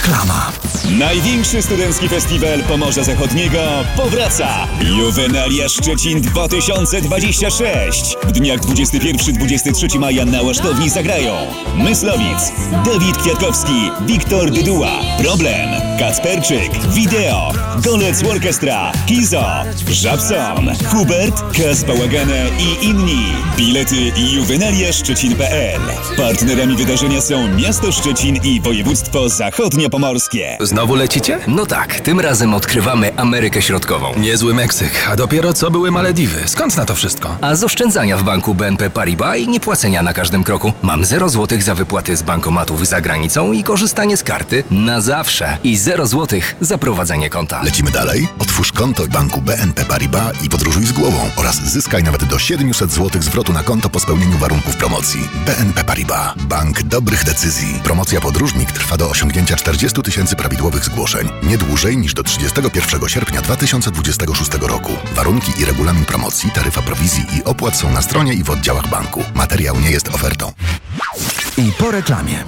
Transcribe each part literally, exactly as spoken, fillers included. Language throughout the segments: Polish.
Reklama. Największy studencki festiwal Pomorza Zachodniego powraca. Juwenalia Szczecin dwa tysiące dwadzieścia sześć. W dniach dwudziestego pierwszego do dwudziestego trzeciego maja na Łasztowni zagrają Myslowic, Dawid Kwiatkowski, Wiktor Dyduła, Problem, Kacperczyk, Wideo, Golec Orchestra, Kizo, Żabson, Hubert, Kaz Bałagana i inni. Bilety juwenalia szczecin kropka pe el. Partnerami wydarzenia są miasto Szczecin i województwo zachodniopomorskie. Znowu lecicie? No tak, tym razem odkrywamy Amerykę Środkową. Niezły Meksyk, a dopiero co były Malediwy. Skąd na to wszystko? A z oszczędzania w banku B N P Paribas i niepłacenia na każdym kroku. Mam zero złotych za wypłaty z bankomatów za granicą i korzystanie z karty na zawsze. I zero złotych za prowadzenie konta. Lecimy dalej? Otwórz konto w banku B N P Paribas i podróżuj z głową oraz zyskaj nawet do siedemset złotych zwrotu na konto po spełnieniu warunków promocji. B N P Paribas. Bank dobrych decyzji. Promocja podróżnik trwa do osiągnięcia czterdziestu tysięcy prawidłowych zgłoszeń. Nie dłużej niż do trzydziestego pierwszego sierpnia dwa tysiące dwudziestego szóstego roku. Warunki i regulamin promocji, taryfa prowizji i opłat są na stronie i w oddziałach banku. Materiał nie jest ofertą. I po reklamie.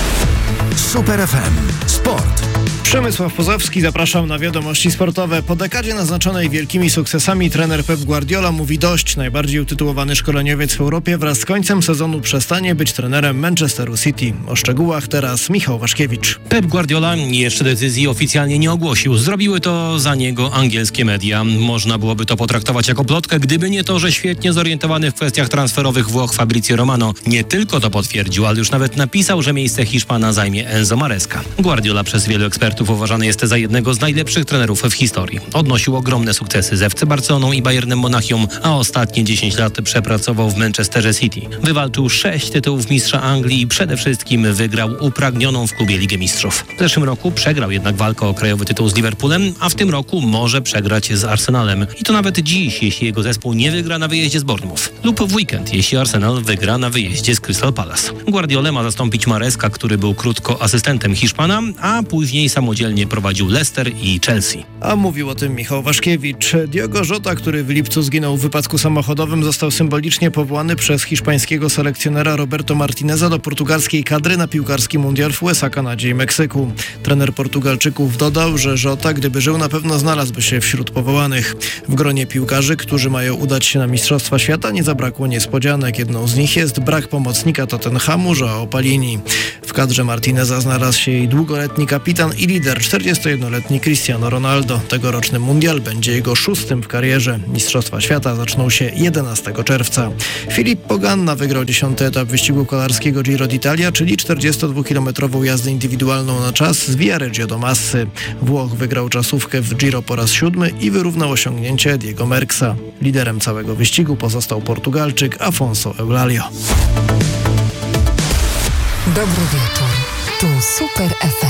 Super F M. Sport. Przemysław Pozowski, zapraszam na wiadomości sportowe. Po dekadzie naznaczonej wielkimi sukcesami trener Pep Guardiola mówi dość. Najbardziej utytułowany szkoleniowiec w Europie wraz z końcem sezonu przestanie być trenerem Manchesteru City. O szczegółach teraz Michał Waszkiewicz. Pep Guardiola jeszcze decyzji oficjalnie nie ogłosił. Zrobiły to za niego angielskie media. Można byłoby to potraktować jako plotkę, gdyby nie to, że świetnie zorientowany w kwestiach transferowych Włoch Fabrizio Romano nie tylko to potwierdził, ale już nawet napisał, że miejsce Hiszpana zajmie Enzo Maresca. Guardiola przez wielu ekspertów uważany jest za jednego z najlepszych trenerów w historii. Odnosił ogromne sukcesy z F C Barceloną i Bayernem Monachium, a ostatnie dziesięć lat przepracował w Manchesterze City. Wywalczył sześć tytułów mistrza Anglii i przede wszystkim wygrał upragnioną w klubie Ligę Mistrzów. W zeszłym roku przegrał jednak walkę o krajowy tytuł z Liverpoolem, a w tym roku może przegrać z Arsenalem. I to nawet dziś, jeśli jego zespół nie wygra na wyjeździe z Bournemouth. Lub w weekend, jeśli Arsenal wygra na wyjeździe z Crystal Palace. Guardiolę ma zastąpić Maresca, który był krótko asystentem Hiszpana, a później samodzielnie prowadził Leicester i Chelsea. A mówił o tym Michał Waszkiewicz. Diogo Jota, który w lipcu zginął w wypadku samochodowym, został symbolicznie powołany przez hiszpańskiego selekcjonera Roberto Martineza do portugalskiej kadry na piłkarski mundial w U S A, Kanadzie i Meksyku. Trener Portugalczyków dodał, że Jota, gdyby żył, na pewno znalazłby się wśród powołanych. W gronie piłkarzy, którzy mają udać się na Mistrzostwa Świata, nie zabrakło niespodzianek. Jedną z nich jest brak pomocnika Tottenhamu, João Palini. W kadrze Martineza znalazł się jej długoletni kapitan i lider, czterdziestojednoletni Cristiano Ronaldo. Tegoroczny mundial będzie jego szóstym w karierze. Mistrzostwa Świata zaczną się jedenastego czerwca. Filip Poganna wygrał dziesiąty etap wyścigu kolarskiego Giro d'Italia, czyli czterdziestodwukilometrową jazdę indywidualną na czas z Via Reggio do Massy. Włoch wygrał czasówkę w Giro po raz siódmy i wyrównał osiągnięcie Diego Merckxa. Liderem całego wyścigu pozostał Portugalczyk Afonso Eulalio. Dobry wieczór. Tu Super F M.